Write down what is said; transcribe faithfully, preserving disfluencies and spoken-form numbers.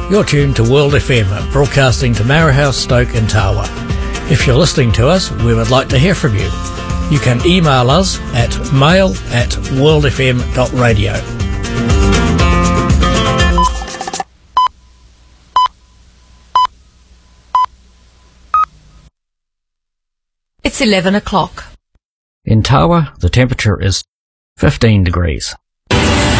You're tuned to World F M, broadcasting to Marahouse, Stoke and Tawa. If you're listening to us, we would like to hear from you. You can email us at mail at worldfm.radio. It's eleven o'clock. In Tawa, the temperature is fifteen degrees.